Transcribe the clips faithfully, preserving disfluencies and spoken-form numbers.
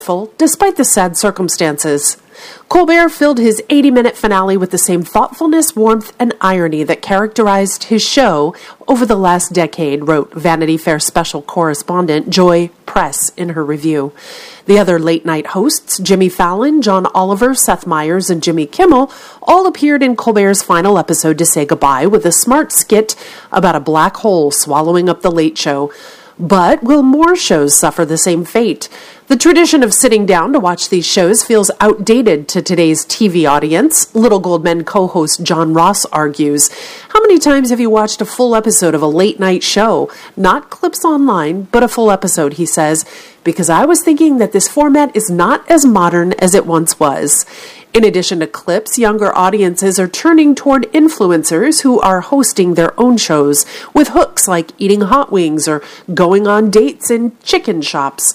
despite the sad circumstances. Colbert filled his eighty-minute finale with the same thoughtfulness, warmth, and irony that characterized his show over the last decade, wrote Vanity Fair special correspondent Joy Press in her review. The other late-night hosts, Jimmy Fallon, John Oliver, Seth Meyers, and Jimmy Kimmel, all appeared in Colbert's final episode to say goodbye with a smart skit about a black hole swallowing up The Late Show. But will more shows suffer the same fate? The tradition of sitting down to watch these shows feels outdated to today's T V audience, Little Gold Men co-host John Ross argues. How many times have you watched a full episode of a late-night show? Not clips online, but a full episode, he says, because I was thinking that this format is not as modern as it once was. In addition to clips, younger audiences are turning toward influencers who are hosting their own shows with hooks like eating hot wings or going on dates in chicken shops.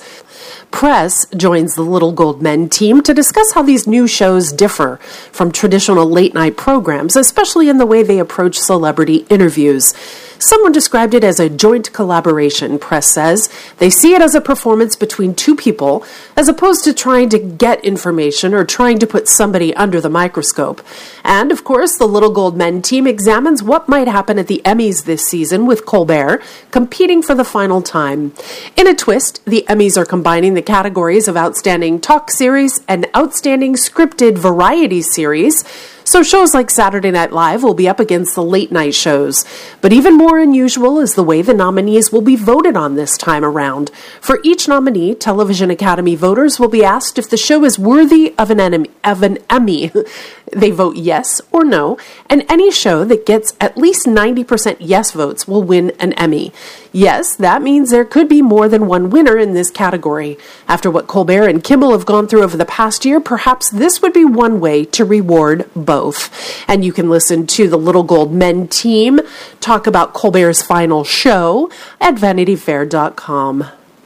Press joins the Little Gold Men team to discuss how these new shows differ from traditional late-night programs, especially in the way they approach celebrity interviews. Someone described it as a joint collaboration, Press says. They see it as a performance between two people, as opposed to trying to get information or trying to put somebody under the microscope. And, of course, the Little Gold Men team examines what might happen at the Emmys this season with Colbert competing for the final time. In a twist, the Emmys are combining the categories of Outstanding Talk Series and Outstanding Scripted Variety Series, so shows like Saturday Night Live will be up against the late-night shows. But even more unusual is the way the nominees will be voted on this time around. For each nominee, Television Academy voters will be asked if the show is worthy of an, enemy, of an Emmy. They vote yes or no, and any show that gets at least ninety percent yes votes will win an Emmy. Yes, that means there could be more than one winner in this category. After what Colbert and Kimmel have gone through over the past year, perhaps this would be one way to reward both. And you can listen to the Little Gold Men team talk about Colbert's final show at vanity fair dot com.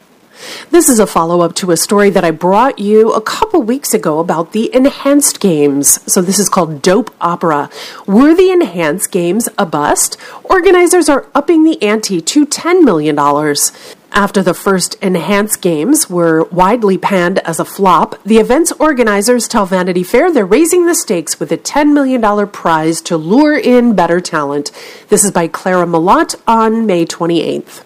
This is a follow-up to a story that I brought you a couple weeks ago about the Enhanced Games. So this is called Dope Opera. Were the Enhanced Games a bust? Organizers are upping the ante to ten million dollars. After the first Enhanced Games were widely panned as a flop, the event's organizers tell Vanity Fair they're raising the stakes with a ten million dollars prize to lure in better talent. This is by Clara Malott on May twenty-eighth.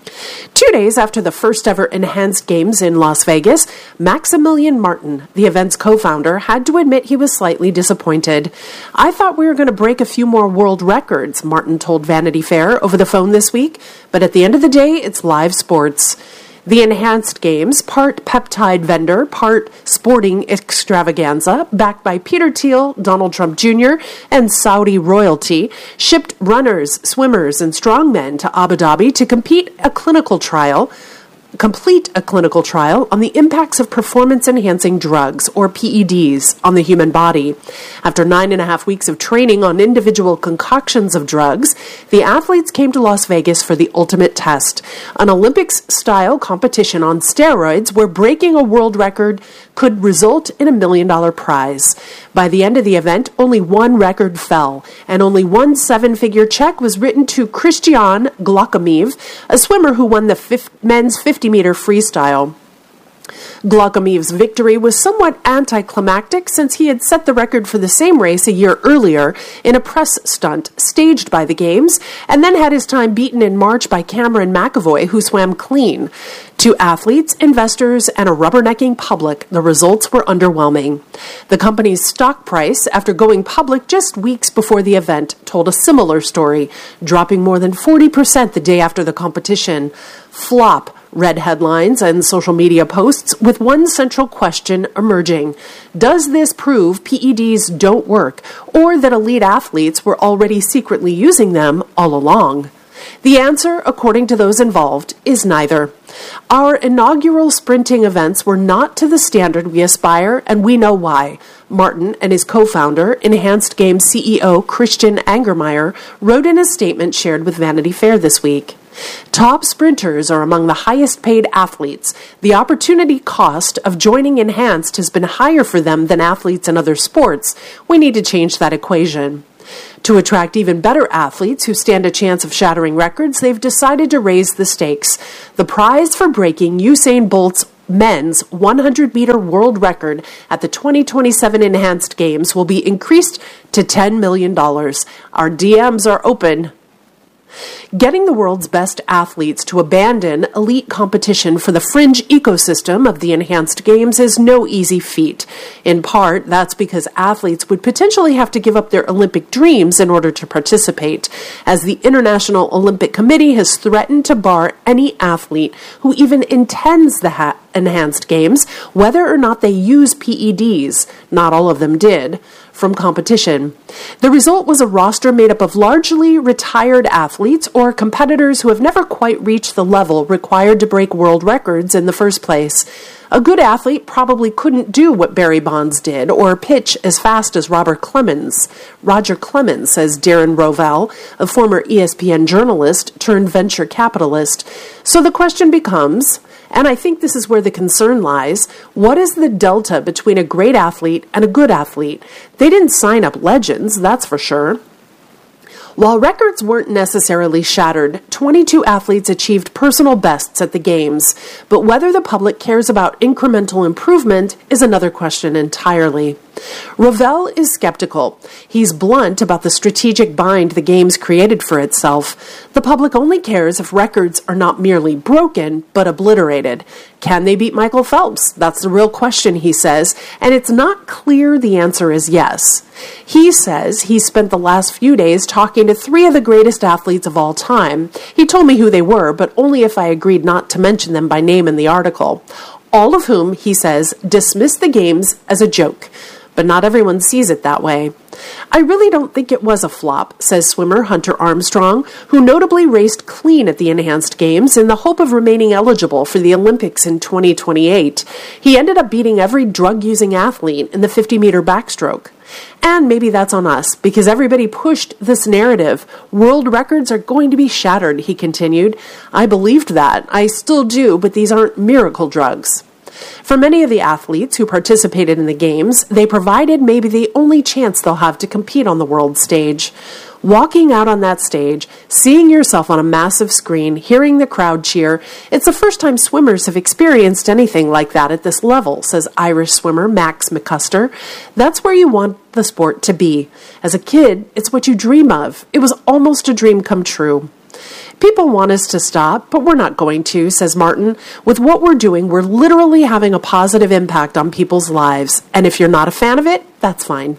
Two days after the first ever Enhanced Games in Las Vegas, Maximilian Martin, the event's co-founder, had to admit he was slightly disappointed. I thought we were going to break a few more world records, Martin told Vanity Fair over the phone this week, but at the end of the day, it's live sports. The Enhanced Games, part peptide vendor, part sporting extravaganza, backed by Peter Thiel, Donald Trump Junior, and Saudi royalty, shipped runners, swimmers, and strongmen to Abu Dhabi to compete a clinical trial, complete a clinical trial on the impacts of performance-enhancing drugs, or P E Ds, on the human body. After nine and a half weeks of training on individual concoctions of drugs, the athletes came to Las Vegas for the ultimate test, an Olympics-style competition on steroids where breaking a world record could result in a million-dollar prize. By the end of the event, only one record fell, and only one seven-figure check was written to Christian Glockamiev, a swimmer who won the fifth, men's fifty-meter freestyle. Glockamiv's victory was somewhat anticlimactic since he had set the record for the same race a year earlier in a press stunt staged by the Games, and then had his time beaten in March by Cameron McAvoy, who swam clean. To athletes, investors, and a rubbernecking public, the results were underwhelming. The company's stock price, after going public just weeks before the event, told a similar story, dropping more than forty percent the day after the competition. Flop read headlines and social media posts with one central question emerging. Does this prove P E Ds don't work, or that elite athletes were already secretly using them all along? The answer, according to those involved, is neither. Our inaugural sprinting events were not to the standard we aspire, and we know why. Martin and his co-founder, Enhanced Games C E O Christian Angermeyer, wrote in a statement shared with Vanity Fair this week. Top sprinters are among the highest paid athletes. The opportunity cost of joining Enhanced has been higher for them than athletes in other sports. We need to change that equation. To attract even better athletes who stand a chance of shattering records, they've decided to raise the stakes. The prize for breaking Usain Bolt's men's one hundred meter world record at the twenty twenty-seven Enhanced Games will be increased to ten million dollars. Our D Ms are open. Getting the world's best athletes to abandon elite competition for the fringe ecosystem of the Enhanced Games is no easy feat. In part, that's because athletes would potentially have to give up their Olympic dreams in order to participate, as the International Olympic Committee has threatened to bar any athlete who even intends the ha- Enhanced Games, whether or not they use P E Ds, not all of them did, from competition. The result was a roster made up of largely retired athletes or competitors who have never quite reached the level required to break world records in the first place. A good athlete probably couldn't do what Barry Bonds did or pitch as fast as Robert Clemens. Roger Clemens, says Darren Rovell, a former E S P N journalist turned venture capitalist. So the question becomes, and I think this is where the concern lies, what is the delta between a great athlete and a good athlete? They didn't sign up legends, that's for sure. While records weren't necessarily shattered, twenty-two athletes achieved personal bests at the Games, but whether the public cares about incremental improvement is another question entirely. Rovell is skeptical. He's blunt about the strategic bind the Games created for itself. The public only cares if records are not merely broken, but obliterated. Can they beat Michael Phelps? That's the real question, he says, and it's not clear the answer is yes. He says he spent the last few days talking to three of the greatest athletes of all time. He told me who they were, but only if I agreed not to mention them by name in the article. All of whom, he says, dismissed the Games as a joke. But not everyone sees it that way. I really don't think it was a flop, says swimmer Hunter Armstrong, who notably raced clean at the Enhanced Games in the hope of remaining eligible for the Olympics in twenty twenty-eight. He ended up beating every drug-using athlete in the fifty-meter backstroke. And maybe that's on us, because everybody pushed this narrative. World records are going to be shattered, he continued. I believed that. I still do, but these aren't miracle drugs. For many of the athletes who participated in the Games, they provided maybe the only chance they'll have to compete on the world stage. Walking out on that stage, seeing yourself on a massive screen, hearing the crowd cheer, it's the first time swimmers have experienced anything like that at this level, says Irish swimmer Max McCusker. That's where you want the sport to be. As a kid, it's what you dream of. It was almost a dream come true. People want us to stop, but we're not going to, says Martin. With what we're doing, we're literally having a positive impact on people's lives. And if you're not a fan of it, that's fine.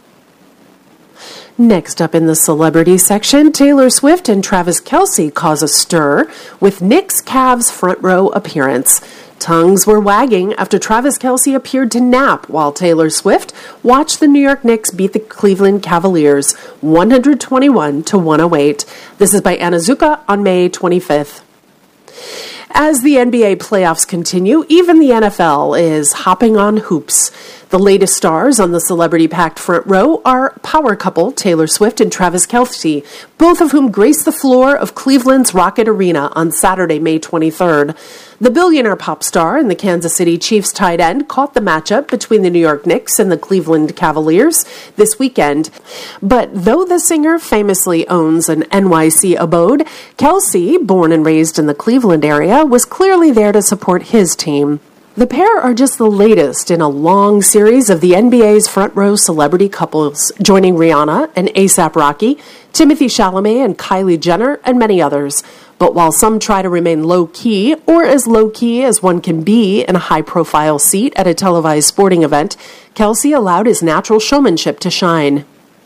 Next up in the celebrity section, Taylor Swift and Travis Kelce cause a stir with Knicks Cavs front row appearance. Tongues were wagging after Travis Kelce appeared to nap while Taylor Swift watched the New York Knicks beat the Cleveland Cavaliers one twenty-one to one oh eight. This is by Anna Zuka on May twenty-fifth. As the N B A playoffs continue, even the N F L is hopping on hoops. The latest stars on the celebrity-packed front row are power couple Taylor Swift and Travis Kelce, both of whom graced the floor of Cleveland's Rocket Arena on Saturday, May twenty-third. The billionaire pop star and the Kansas City Chiefs tight end caught the matchup between the New York Knicks and the Cleveland Cavaliers this weekend. But though the singer famously owns an N Y C abode, Kelce, born and raised in the Cleveland area, was clearly there to support his team. The pair are just the latest in a long series of the N B A's front row celebrity couples, joining Rihanna and A$AP Rocky, Timothée Chalamet and Kylie Jenner, and many others. But while some try to remain low-key, or as low-key as one can be in a high-profile seat at a televised sporting event, Kelce allowed his natural showmanship to shine.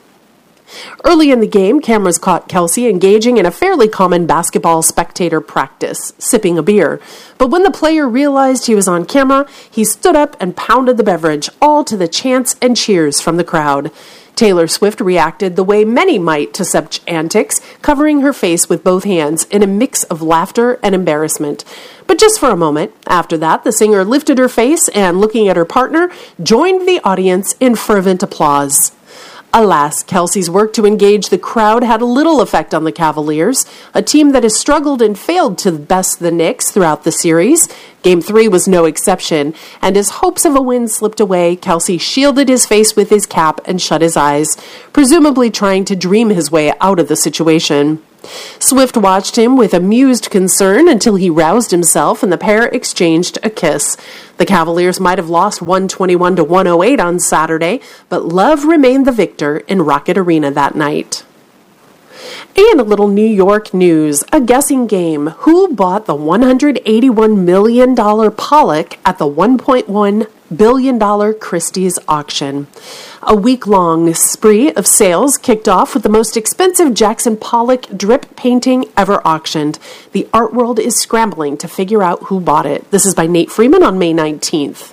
Early in the game, cameras caught Kelce engaging in a fairly common basketball spectator practice, sipping a beer. But when the player realized he was on camera, he stood up and pounded the beverage, all to the chants and cheers from the crowd. Taylor Swift reacted the way many might to such antics, covering her face with both hands in a mix of laughter and embarrassment. But just for a moment. After that, the singer lifted her face and, looking at her partner, joined the audience in fervent applause. Alas, Kelce's work to engage the crowd had little effect on the Cavaliers, a team that has struggled and failed to best the Knicks throughout the series. Game three was no exception, and as hopes of a win slipped away, Kelce shielded his face with his cap and shut his eyes, presumably trying to dream his way out of the situation. Swift watched him with amused concern until he roused himself and the pair exchanged a kiss. The Cavaliers might have lost one twenty-one to one oh eight on Saturday, but love remained the victor in Rocket Arena that night. And a little New York news, a guessing game. Who bought the one hundred eighty-one million dollars Pollock at the one point one billion dollars Christie's auction? A week-long spree of sales kicked off with the most expensive Jackson Pollock drip painting ever auctioned. The art world is scrambling to figure out who bought it. This is by Nate Freeman on May nineteenth.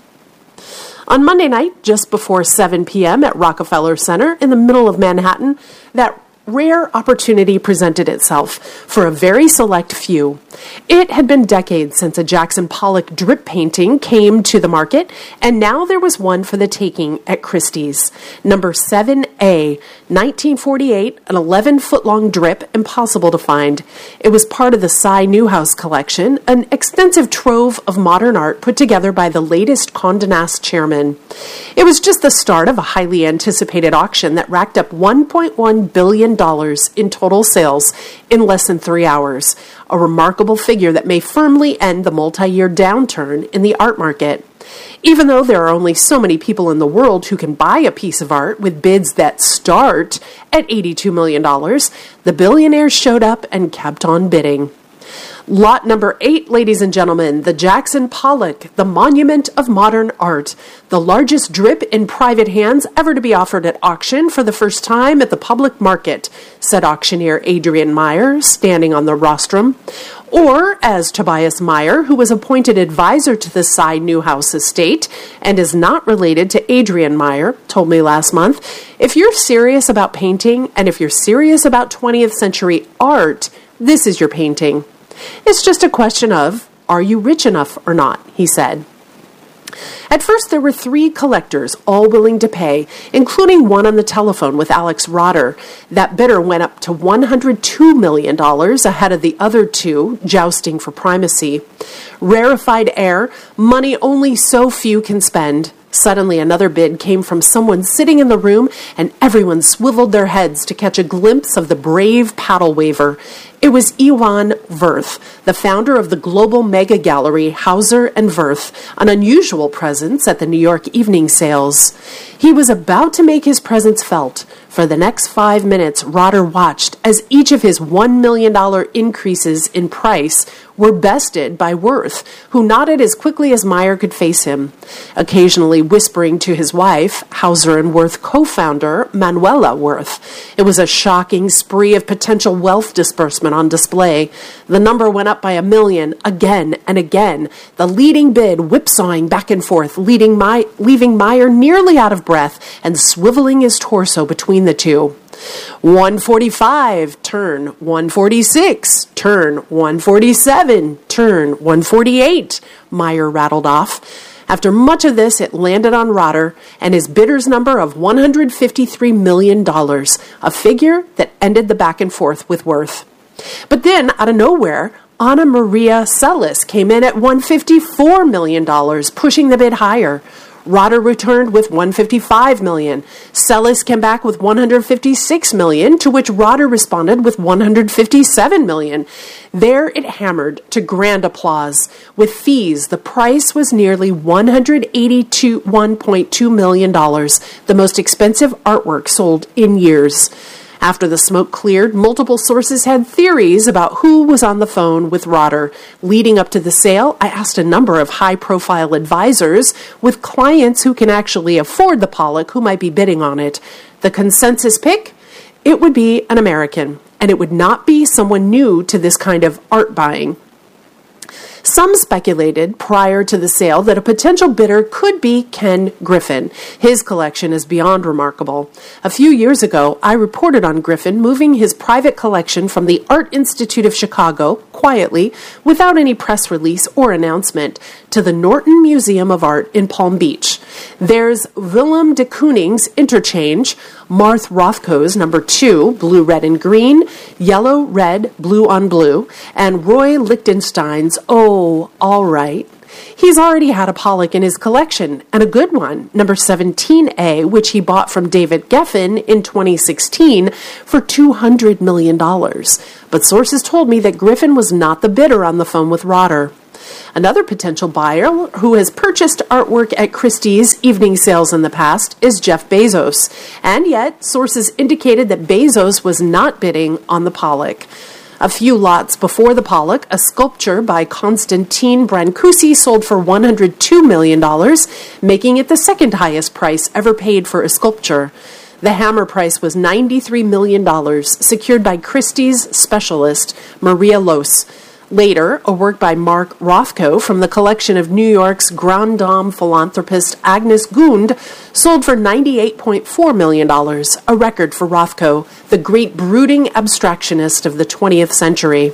On Monday night, just before seven p.m. at Rockefeller Center in the middle of Manhattan, that rare opportunity presented itself for a very select few. It had been decades since a Jackson Pollock drip painting came to the market, and now there was one for the taking at Christie's. Number seven A, nineteen forty-eight, an eleven-foot-long drip, impossible to find. It was part of the Cy Newhouse collection, an extensive trove of modern art put together by the latest Condé Nast chairman. It was just the start of a highly anticipated auction that racked up one point one billion dollars in total sales in less than three hours, a remarkable figure that may firmly end the multi-year downturn in the art market. Even though there are only so many people in the world who can buy a piece of art with bids that start at eighty-two million dollars, the billionaires showed up and kept on bidding. Lot number eight, ladies and gentlemen, the Jackson Pollock, the monument of modern art, the largest drip in private hands ever to be offered at auction for the first time at the public market, said auctioneer Adrian Meyer, standing on the rostrum. Or, as Tobias Meyer, who was appointed advisor to the Cy Newhouse estate and is not related to Adrian Meyer, told me last month, if you're serious about painting and if you're serious about twentieth century art, this is your painting. It's just a question of, are you rich enough or not, he said. At first, there were three collectors, all willing to pay, including one on the telephone with Alex Rotter. That bidder went up to one hundred two million dollars ahead of the other two, jousting for primacy. Rarefied air, money only so few can spend. Suddenly, another bid came from someone sitting in the room, and everyone swiveled their heads to catch a glimpse of the brave paddle waver. It was Iwan Wirth, the founder of the global mega gallery Hauser and Wirth, an unusual presence at the New York evening sales. He was about to make his presence felt. For the next five minutes, Rotter watched as each of his one million dollars increases in price were bested by Wirth, who nodded as quickly as Meyer could face him, occasionally whispering to his wife, Hauser and Wirth co-founder Manuela Wirth. It was a shocking spree of potential wealth disbursement on display. The number went up by a million again and again, the leading bid whipsawing back and forth, leading My- leaving Meyer nearly out of breath and swiveling his torso between the two. one forty-five, turn. one forty-six, turn. one forty-seven, turn. one forty-eight, Meyer rattled off. After much of this, it landed on Rotter and his bidder's number of one hundred fifty-three million dollars, a figure that ended the back and forth with Wirth. But then, out of nowhere, Anna Maria Sellis came in at one hundred fifty-four million dollars, pushing the bid higher. Rotter returned with one hundred fifty-five million dollars. Sellis came back with one hundred fifty-six million dollars, to which Rotter responded with one hundred fifty-seven million dollars. There it hammered to grand applause. With fees, the price was nearly one hundred eighty-one point two million dollars, the most expensive artwork sold in years. After the smoke cleared, multiple sources had theories about who was on the phone with Rotter. Leading up to the sale, I asked a number of high-profile advisors with clients who can actually afford the Pollock who might be bidding on it. The consensus pick? It would be an American, and it would not be someone new to this kind of art buying. Some speculated prior to the sale that a potential bidder could be Ken Griffin. His collection is beyond remarkable. A few years ago, I reported on Griffin moving his private collection from the Art Institute of Chicago, quietly, without any press release or announcement, to the Norton Museum of Art in Palm Beach. There's Willem de Kooning's Interchange, Marth Rothko's number two, blue, red, and green, yellow, red, blue on blue, and Roy Lichtenstein's Oh, All Right. He's already had a Pollock in his collection, and a good one, number seventeen A, which he bought from David Geffen in twenty sixteen for two hundred million dollars. But sources told me that Griffin was not the bidder on the phone with Rotter. Another potential buyer who has purchased artwork at Christie's evening sales in the past is Jeff Bezos, and yet sources indicated that Bezos was not bidding on the Pollock. A few lots before the Pollock, a sculpture by Konstantin Brancusi sold for one hundred two million dollars, making it the second highest price ever paid for a sculpture. The hammer price was ninety-three million dollars, secured by Christie's specialist Maria Los. Later, a work by Mark Rothko from the collection of New York's Grand Dame philanthropist Agnes Gund sold for ninety-eight point four million dollars, a record for Rothko, the great brooding abstractionist of the twentieth century.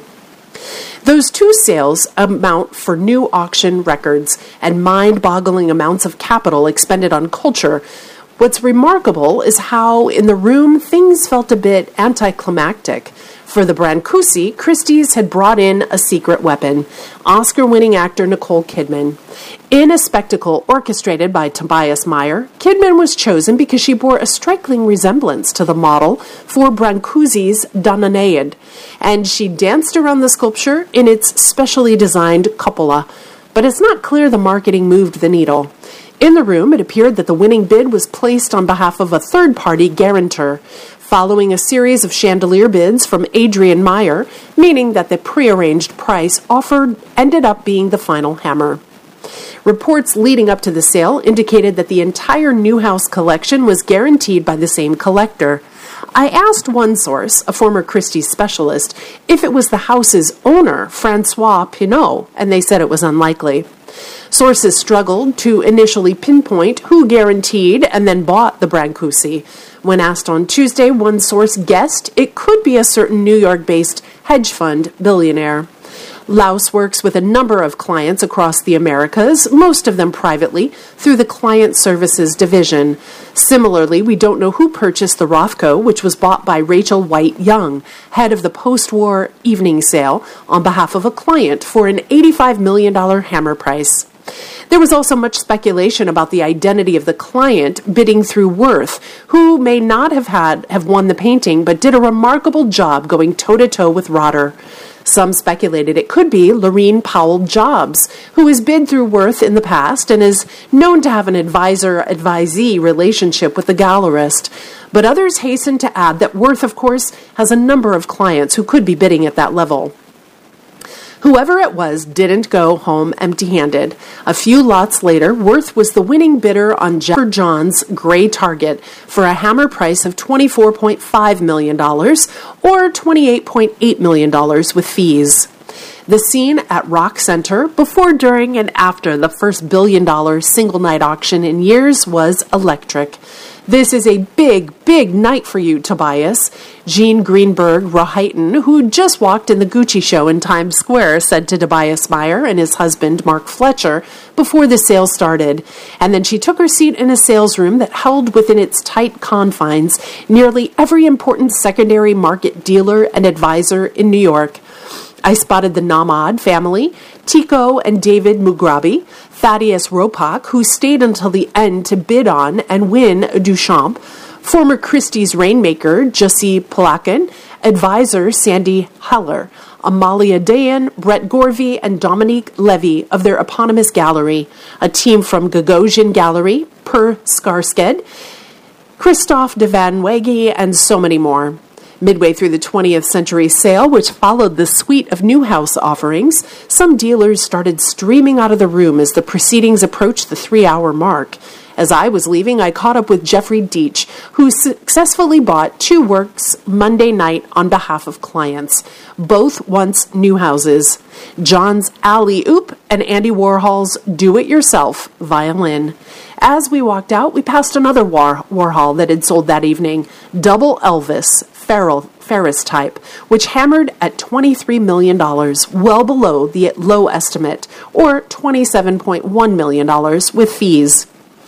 Those two sales amount for new auction records and mind-boggling amounts of capital expended on culture. What's remarkable is how, in the room, things felt a bit anticlimactic. For the Brancusi, Christie's had brought in a secret weapon, Oscar-winning actor Nicole Kidman. In a spectacle orchestrated by Tobias Meyer, Kidman was chosen because she bore a striking resemblance to the model for Brancusi's Danaid, and she danced around the sculpture in its specially designed cupola. But it's not clear the marketing moved the needle. In the room, it appeared that the winning bid was placed on behalf of a third-party guarantor, following a series of chandelier bids from Adrian Meyer, meaning that the prearranged price offered ended up being the final hammer. Reports leading up to the sale indicated that the entire Newhouse collection was guaranteed by the same collector. I asked one source, a former Christie's specialist, if it was the house's owner, Francois Pinault, and they said it was unlikely. Sources struggled to initially pinpoint who guaranteed and then bought the Brancusi. When asked on Tuesday, one source guessed it could be a certain New York-based hedge fund billionaire. Laus works with a number of clients across the Americas, most of them privately, through the Client Services Division. Similarly, we don't know who purchased the Rothko, which was bought by Rachel White Young, head of the post-war evening sale, on behalf of a client for an eighty-five million dollars hammer price. There was also much speculation about the identity of the client bidding through Worth, who may not have had have won the painting, but did a remarkable job going toe-to-toe with Rotter. Some speculated it could be Lorene Powell Jobs, who has bid through Worth in the past and is known to have an advisor-advisee relationship with the gallerist. But others hastened to add that Worth, of course, has a number of clients who could be bidding at that level. Whoever it was didn't go home empty-handed. A few lots later, Worth was the winning bidder on Jennifer John's Gray Target for a hammer price of twenty-four point five million dollars or twenty-eight point eight million dollars with fees. The scene at Rock Center before, during, and after the first billion-dollar single-night auction in years was electric. This is a big, big night for you, Tobias. Jean Greenberg Rohyten, who just walked in the Gucci show in Times Square, said to Tobias Meyer and his husband, Mark Fletcher, before the sale started. And then she took her seat in a sales room that held within its tight confines nearly every important secondary market dealer and advisor in New York. I spotted the Nahmad family, Tico and David Mugrabi, Thaddeus Ropak, who stayed until the end to bid on and win a Duchamp, former Christie's rainmaker Jussi Palakin, advisor Sandy Haller, Amalia Dayan, Brett Gorvey, and Dominique Levy of their eponymous gallery, a team from Gagosian Gallery, Per Skarsgård, Christophe de Van Weghe, and so many more. Midway through the twentieth century sale, which followed the suite of Newhouse offerings, some dealers started streaming out of the room as the proceedings approached the three-hour mark. As I was leaving, I caught up with Jeffrey Deitch, who successfully bought two works Monday night on behalf of clients, both once Newhouses, John's Alley Oop and Andy Warhol's Do-It-Yourself violin. As we walked out, we passed another War- Warhol that had sold that evening, Double Elvis, Ferrell, Ferris type, which hammered at twenty-three million dollars, well below the low estimate, or twenty-seven point one million dollars with fees.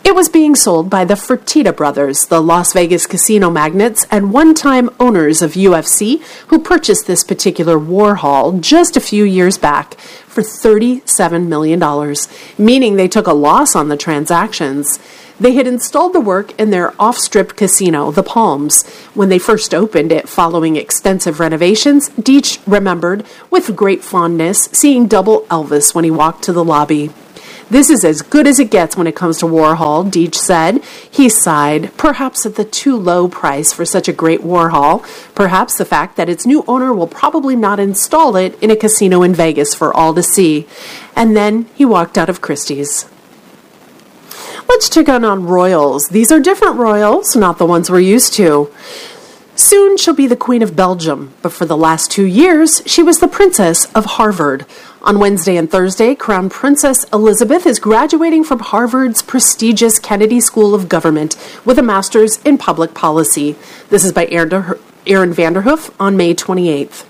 It was being sold by the Fertitta brothers, the Las Vegas casino magnates and one-time owners of U F C, who purchased this particular Warhol just a few years back for thirty-seven million dollars, meaning they took a loss on the transactions. They had installed the work in their off-strip casino, the Palms. When they first opened it following extensive renovations, Deitch remembered with great fondness seeing double Elvis when he walked to the lobby. "This is as good as it gets when it comes to Warhol," Deitch said. He sighed, perhaps at the too low price for such a great Warhol, perhaps the fact that its new owner will probably not install it in a casino in Vegas for all to see. And then he walked out of Christie's. Let's check in on royals. These are different royals, not the ones we're used to. Soon she'll be the Queen of Belgium, but for the last two years, she was the Princess of Harvard. On Wednesday and Thursday, Crown Princess Elizabeth is graduating from Harvard's prestigious Kennedy School of Government with a master's in public policy. This is by Aaron Vanderhoof on May twenty-eighth.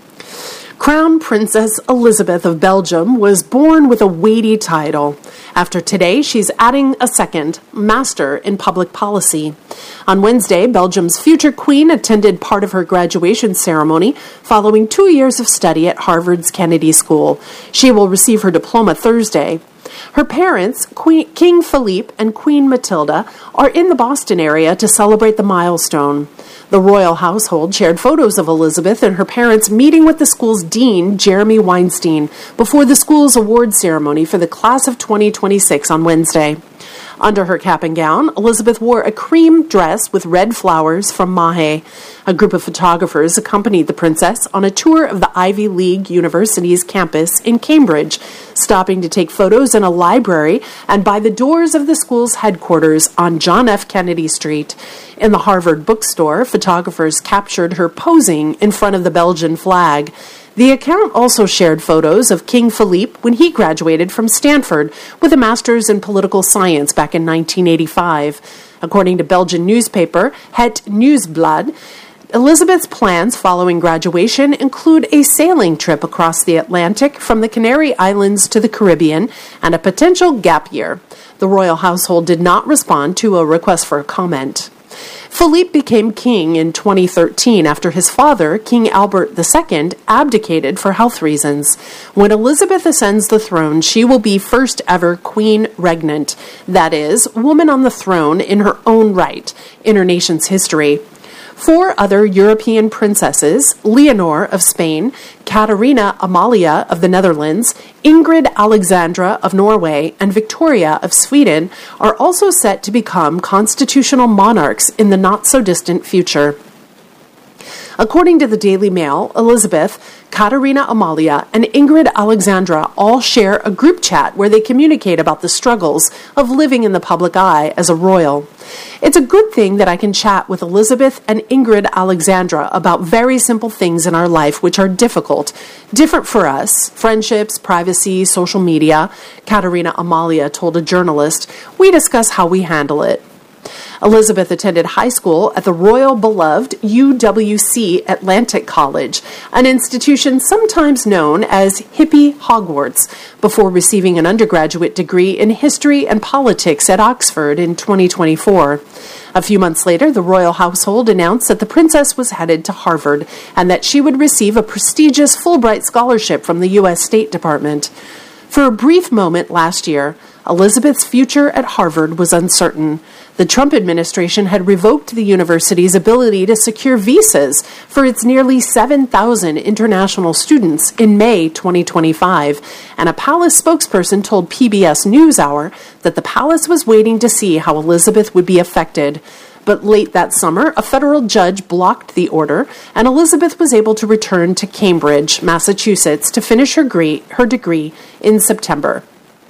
Crown Princess Elizabeth of Belgium was born with a weighty title. After today, she's adding a second, Master in Public Policy. On Wednesday, Belgium's future queen attended part of her graduation ceremony following two years of study at Harvard's Kennedy School. She will receive her diploma Thursday. Her parents, Queen, King Philippe and Queen Matilda, are in the Boston area to celebrate the milestone. The royal household shared photos of Elizabeth and her parents meeting with the school's dean, Jeremy Weinstein, before the school's award ceremony for the class of twenty twenty-six on Wednesday. Under her cap and gown, Elizabeth wore a cream dress with red flowers from Mahe. A group of photographers accompanied the princess on a tour of the Ivy League University's campus in Cambridge, stopping to take photos in a library and by the doors of the school's headquarters on John F. Kennedy Street. In the Harvard bookstore, photographers captured her posing in front of the Belgian flag. The account also shared photos of King Philippe when he graduated from Stanford with a master's in political science back in nineteen eighty-five. According to Belgian newspaper Het Nieuwsblad, Elizabeth's plans following graduation include a sailing trip across the Atlantic from the Canary Islands to the Caribbean and a potential gap year. The royal household did not respond to a request for a comment. Philippe became king in twenty thirteen after his father, King Albert the Second, abdicated for health reasons. When Elizabeth ascends the throne, she will be first ever queen regnant, that is, woman on the throne in her own right, in her nation's history. Four other European princesses, Leonor of Spain, Katarina Amalia of the Netherlands, Ingrid Alexandra of Norway, and Victoria of Sweden, are also set to become constitutional monarchs in the not-so-distant future. According to the Daily Mail, Elizabeth, Katarina Amalia, and Ingrid Alexandra all share a group chat where they communicate about the struggles of living in the public eye as a royal. It's a good thing that I can chat with Elizabeth and Ingrid Alexandra about very simple things in our life which are difficult, different for us, friendships, privacy, social media, Katarina Amalia told a journalist. We discuss how we handle it. Elizabeth attended high school at the Royal Beloved U W C Atlantic College, an institution sometimes known as Hippie Hogwarts, before receiving an undergraduate degree in history and politics at Oxford in twenty twenty-four. A few months later, the royal household announced that the princess was headed to Harvard and that she would receive a prestigious Fulbright scholarship from the U S State Department. For a brief moment last year, Elizabeth's future at Harvard was uncertain. The Trump administration had revoked the university's ability to secure visas for its nearly seven thousand international students in May twenty twenty-five, and a palace spokesperson told P B S NewsHour that the palace was waiting to see how Elizabeth would be affected. But late that summer, a federal judge blocked the order, and Elizabeth was able to return to Cambridge, Massachusetts, to finish her degree, her degree in September.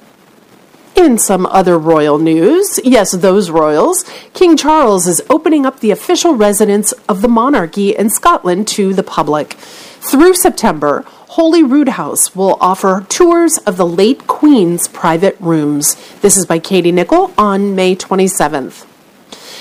In some other royal news, yes, those royals, King Charles is opening up the official residence of the monarchy in Scotland to the public. Through September, Holyrood House will offer tours of the late Queen's private rooms. This is by Katie Nichol on May twenty-seventh.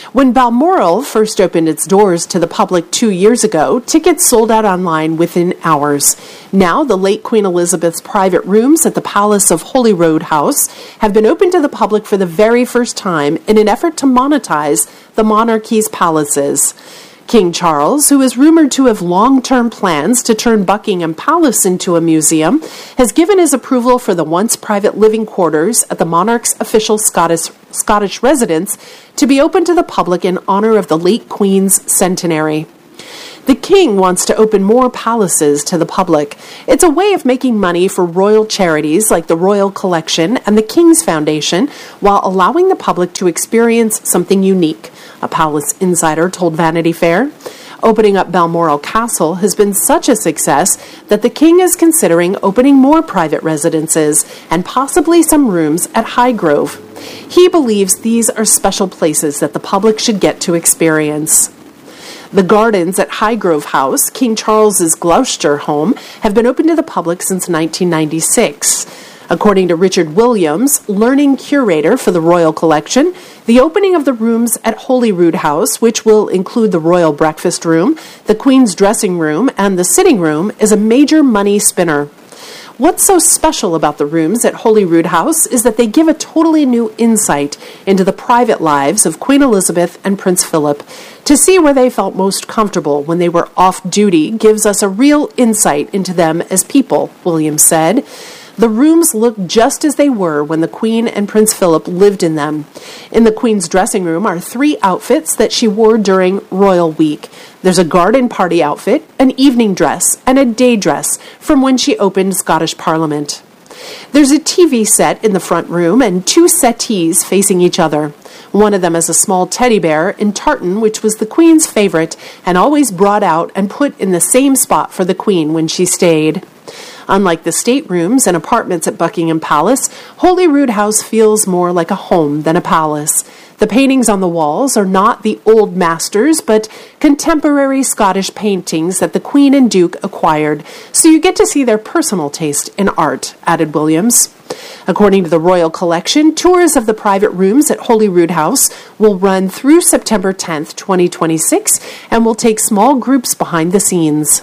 When Balmoral first opened its doors to the public two years ago, tickets sold out online within hours. Now, the late Queen Elizabeth's private rooms at the Palace of Holyrood House have been opened to the public for the very first time in an effort to monetize the monarchy's palaces. King Charles, who is rumored to have long-term plans to turn Buckingham Palace into a museum, has given his approval for the once private living quarters at the monarch's official Scottish, Scottish residence to be open to the public in honor of the late Queen's centenary. The king wants to open more palaces to the public. It's a way of making money for royal charities like the Royal Collection and the King's Foundation, while allowing the public to experience something unique, a palace insider told Vanity Fair. Opening up Balmoral Castle has been such a success that the king is considering opening more private residences and possibly some rooms at Highgrove. He believes these are special places that the public should get to experience. The gardens at Highgrove House, King Charles's Gloucester home, have been open to the public since nineteen ninety-six. According to Richard Williams, learning curator for the Royal Collection, the opening of the rooms at Holyrood House, which will include the royal breakfast room, the Queen's dressing room, and the sitting room, is a major money spinner. What's so special about the rooms at Holyrood House is that they give a totally new insight into the private lives of Queen Elizabeth and Prince Philip. To see where they felt most comfortable when they were off duty gives us a real insight into them as people, Williams said. The rooms look just as they were when the Queen and Prince Philip lived in them. In the Queen's dressing room are three outfits that she wore during Royal Week. There's a garden party outfit, an evening dress, and a day dress from when she opened Scottish Parliament. There's a T V set in the front room and two settees facing each other. One of them is a small teddy bear in tartan, which was the Queen's favorite and always brought out and put in the same spot for the Queen when she stayed. Unlike the staterooms and apartments at Buckingham Palace, Holyrood House feels more like a home than a palace. The paintings on the walls are not the old masters, but contemporary Scottish paintings that the Queen and Duke acquired, so you get to see their personal taste in art, added Williams. According to the Royal Collection, tours of the private rooms at Holyrood House will run through September tenth, twenty twenty-six, and will take small groups behind the scenes.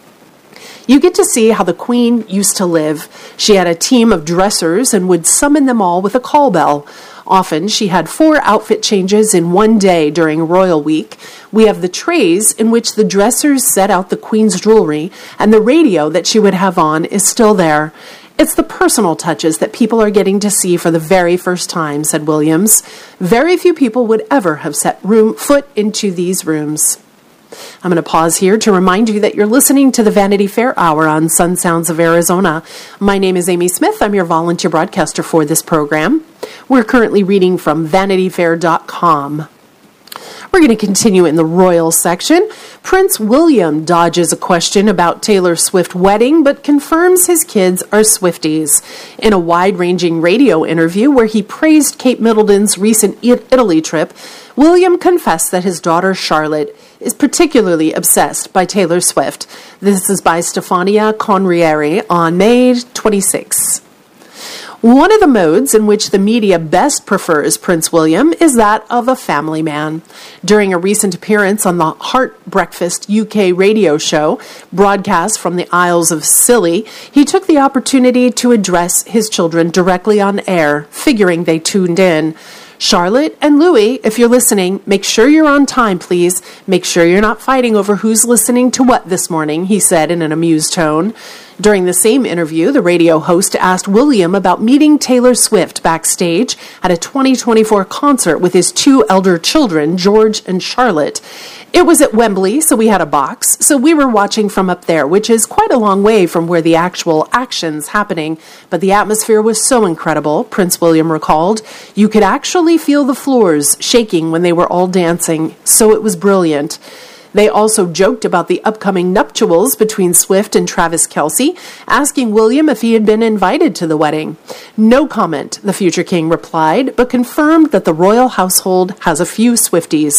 You get to see how the Queen used to live. She had a team of dressers and would summon them all with a call bell. Often, she had four outfit changes in one day during Royal Week. We have the trays in which the dressers set out the Queen's jewelry, and the radio that she would have on is still there. It's the personal touches that people are getting to see for the very first time, said Williams. Very few people would ever have set room foot into these rooms. I'm going to pause here to remind you that you're listening to the Vanity Fair Hour on Sun Sounds of Arizona. My name is Amy Smith. I'm your volunteer broadcaster for this program. We're currently reading from vanity fair dot com. We're going to continue in the royal section. Prince William dodges a question about Taylor Swift wedding, but confirms his kids are Swifties. In a wide-ranging radio interview where he praised Kate Middleton's recent Italy trip, William confessed that his daughter Charlotte is particularly obsessed by Taylor Swift. This is by Stefania Conrieri on May twenty-sixth. One of the modes in which the media best prefers Prince William is that of a family man. During a recent appearance on the Heart Breakfast U K radio show, broadcast from the Isles of Scilly, he took the opportunity to address his children directly on air, figuring they tuned in. Charlotte and Louis, if you're listening, make sure you're on time, please. Make sure you're not fighting over who's listening to what this morning, he said in an amused tone. During the same interview, the radio host asked William about meeting Taylor Swift backstage at a twenty twenty-four concert with his two elder children, George and Charlotte. It was at Wembley, so we had a box, so we were watching from up there, which is quite a long way from where the actual action's happening, but the atmosphere was so incredible, Prince William recalled. You could actually feel the floors shaking when they were all dancing, so it was brilliant. They also joked about the upcoming nuptials between Swift and Travis Kelce, asking William if he had been invited to the wedding. No comment, the future king replied, but confirmed that the royal household has a few Swifties.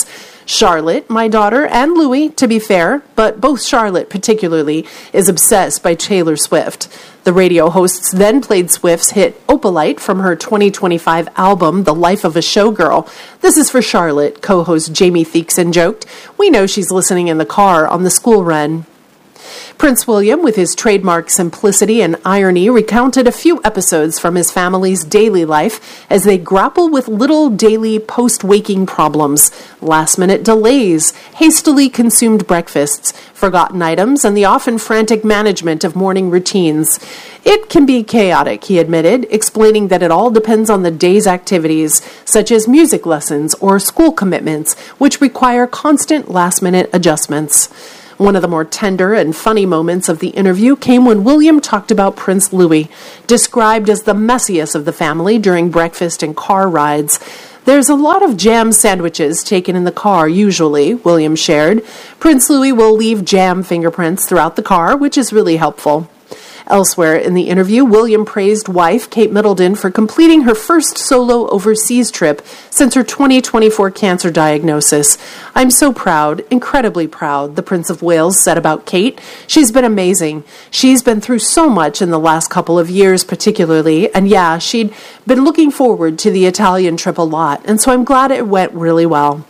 Charlotte, my daughter, and Louis, to be fair, but both Charlotte particularly, is obsessed by Taylor Swift. The radio hosts then played Swift's hit Opalite from her twenty twenty-five album, The Life of a Showgirl. This is for Charlotte, co-host Jamie Theakson joked. We know she's listening in the car on the school run. Prince William, with his trademark simplicity and irony, recounted a few episodes from his family's daily life as they grapple with little daily post-waking problems, last-minute delays, hastily consumed breakfasts, forgotten items, and the often frantic management of morning routines. It can be chaotic, he admitted, explaining that it all depends on the day's activities, such as music lessons or school commitments, which require constant last-minute adjustments. One of the more tender and funny moments of the interview came when William talked about Prince Louis, described as the messiest of the family during breakfast and car rides. There's a lot of jam sandwiches taken in the car, usually, William shared. Prince Louis will leave jam fingerprints throughout the car, which is really helpful. Elsewhere in the interview, William praised wife Kate Middleton for completing her first solo overseas trip since her twenty twenty-four cancer diagnosis. "I'm so proud, incredibly proud," the Prince of Wales said about Kate. "She's been amazing. She's been through so much in the last couple of years particularly, and yeah, she'd been looking forward to the Italian trip a lot, and so I'm glad it went really well."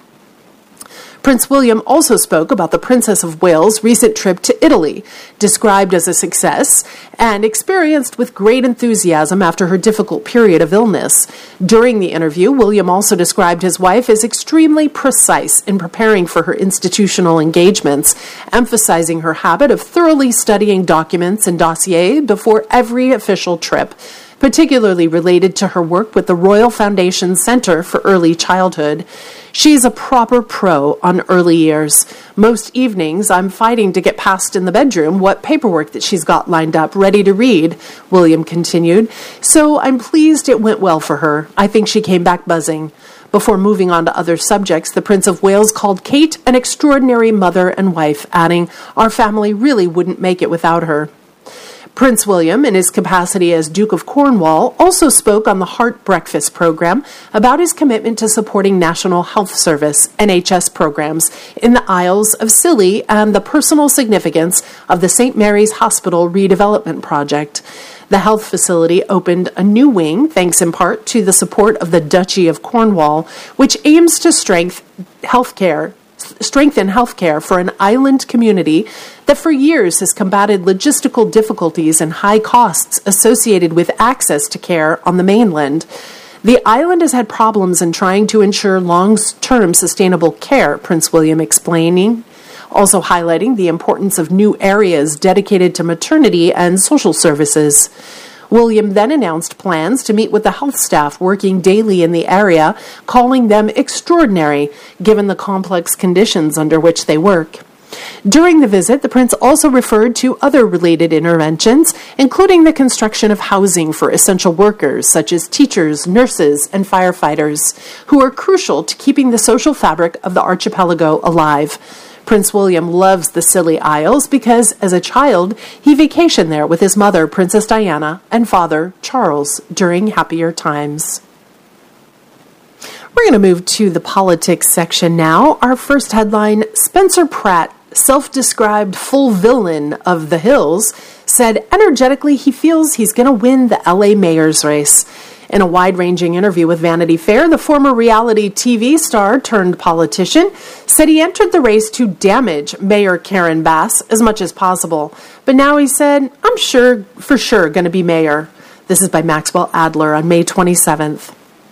Prince William also spoke about the Princess of Wales' recent trip to Italy, described as a success and experienced with great enthusiasm after her difficult period of illness. During the interview, William also described his wife as extremely precise in preparing for her institutional engagements, emphasizing her habit of thoroughly studying documents and dossiers before every official trip, particularly related to her work with the Royal Foundation Center for Early Childhood. "She's a proper pro on early years. Most evenings, I'm fighting to get past in the bedroom what paperwork that she's got lined up, ready to read," William continued. "So I'm pleased it went well for her. I think she came back buzzing." Before moving on to other subjects, the Prince of Wales called Kate an extraordinary mother and wife, adding, "Our family really wouldn't make it without her." Prince William, in his capacity as Duke of Cornwall, also spoke on the Heart Breakfast program about his commitment to supporting National Health Service, N H S programs, in the Isles of Scilly and the personal significance of the Saint Mary's Hospital redevelopment project. The health facility opened a new wing, thanks in part to the support of the Duchy of Cornwall, which aims to strengthen healthcare strengthen healthcare for an island community that for years has combated logistical difficulties and high costs associated with access to care on the mainland. The island has had problems in trying to ensure long-term sustainable care, Prince William explaining, also highlighting the importance of new areas dedicated to maternity and social services. William then announced plans to meet with the health staff working daily in the area, calling them extraordinary, given the complex conditions under which they work. During the visit, the prince also referred to other related interventions, including the construction of housing for essential workers, such as teachers, nurses, and firefighters, who are crucial to keeping the social fabric of the archipelago alive. Prince William loves the Scilly Isles because, as a child, he vacationed there with his mother, Princess Diana, and father, Charles, during happier times. We're going to move to the politics section now. Our first headline, Spencer Pratt, self-described full villain of the Hills, said energetically he feels he's going to win the L A mayor's race. In a wide-ranging interview with Vanity Fair, the former reality T V star turned politician said he entered the race to damage Mayor Karen Bass as much as possible. But now he said, I'm sure, for sure, going to be mayor. This is by Maxwell Adler on May twenty-seventh.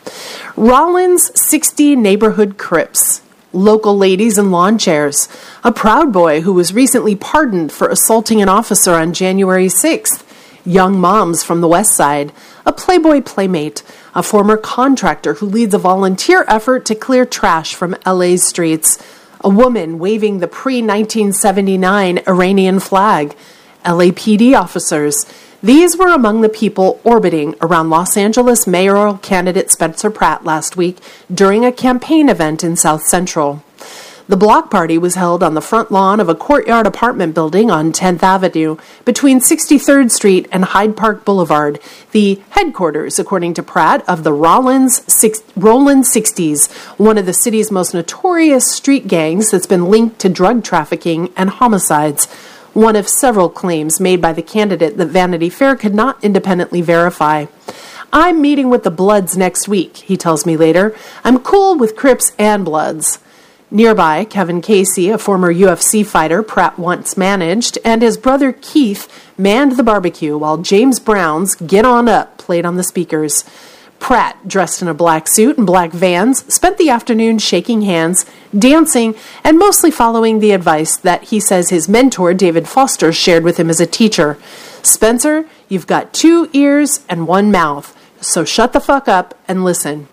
Rollins sixty Neighborhood Crips. Local ladies in lawn chairs. A Proud Boy who was recently pardoned for assaulting an officer on January sixth. Young moms from the West Side. A Playboy playmate, a former contractor who leads a volunteer effort to clear trash from L A's streets, a woman waving the pre nineteen seventy-nine Iranian flag, L A P D officers. These were among the people orbiting around Los Angeles mayoral candidate Spencer Pratt last week during a campaign event in South Central. The block party was held on the front lawn of a courtyard apartment building on tenth Avenue between sixty-third Street and Hyde Park Boulevard, the headquarters, according to Pratt, of the Rollins Six- Rollin Sixties, one of the city's most notorious street gangs that's been linked to drug trafficking and homicides. One of several claims made by the candidate that Vanity Fair could not independently verify. I'm meeting with the Bloods next week, he tells me later. I'm cool with Crips and Bloods. Nearby, Kevin Casey, a former U F C fighter Pratt once managed, and his brother Keith manned the barbecue while James Brown's Get On Up played on the speakers. Pratt, dressed in a black suit and black Vans, spent the afternoon shaking hands, dancing, and mostly following the advice that he says his mentor, David Foster, shared with him as a teacher. Spencer, you've got two ears and one mouth, so shut the fuck up and listen.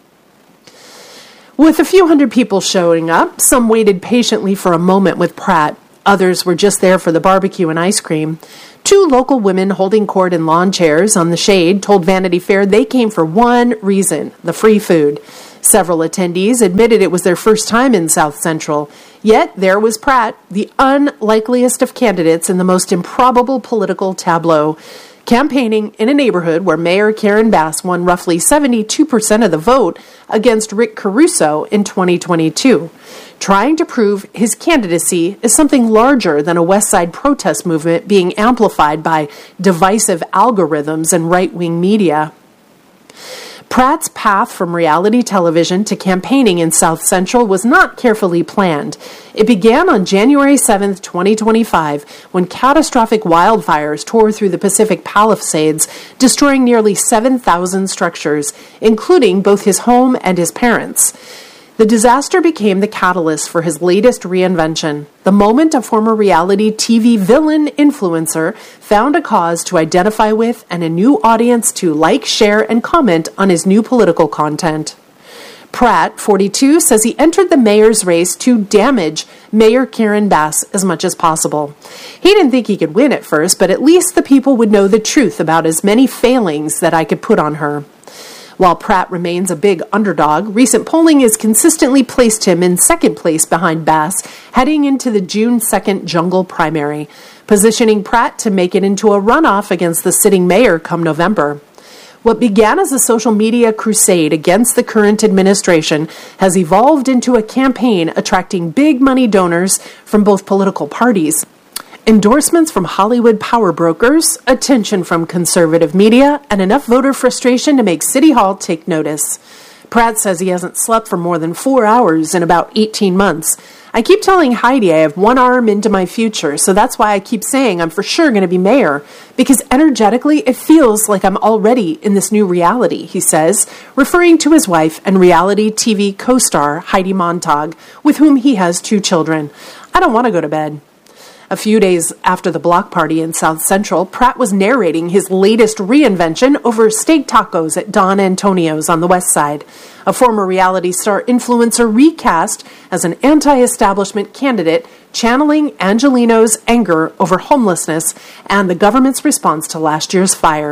With a few hundred people showing up, some waited patiently for a moment with Pratt. Others were just there for the barbecue and ice cream. Two local women holding court in lawn chairs on the shade told Vanity Fair they came for one reason, the free food. Several attendees admitted it was their first time in South Central. Yet there was Pratt, the unlikeliest of candidates in the most improbable political tableau, campaigning in a neighborhood where Mayor Karen Bass won roughly seventy-two percent of the vote against Rick Caruso in twenty twenty-two. Trying to prove his candidacy is something larger than a West Side protest movement being amplified by divisive algorithms and right-wing media. Pratt's path from reality television to campaigning in South Central was not carefully planned. It began on January seventh, twenty twenty-five, when catastrophic wildfires tore through the Pacific Palisades, destroying nearly seven thousand structures, including both his home and his parents'. The disaster became the catalyst for his latest reinvention, the moment a former reality T V villain influencer found a cause to identify with and a new audience to like, share, and comment on his new political content. Pratt, forty-two, says he entered the mayor's race to damage Mayor Karen Bass as much as possible. He didn't think he could win at first, but at least the people would know the truth about as many failings that I could put on her. While Pratt remains a big underdog, recent polling has consistently placed him in second place behind Bass, heading into the June second jungle primary, positioning Pratt to make it into a runoff against the sitting mayor come November. What began as a social media crusade against the current administration has evolved into a campaign attracting big money donors from both political parties. Endorsements from Hollywood power brokers, attention from conservative media, and enough voter frustration to make City Hall take notice. Pratt says he hasn't slept for more than four hours in about eighteen months. I keep telling Heidi I have one arm into my future, so that's why I keep saying I'm for sure going to be mayor, because energetically it feels like I'm already in this new reality, he says, referring to his wife and reality T V co-star Heidi Montag, with whom he has two children. I don't want to go to bed. A few days after the block party in South Central, Pratt was narrating his latest reinvention over steak tacos at Don Antonio's on the West Side. A former reality star influencer recast as an anti-establishment candidate, channeling Angelino's anger over homelessness and the government's response to last year's fire.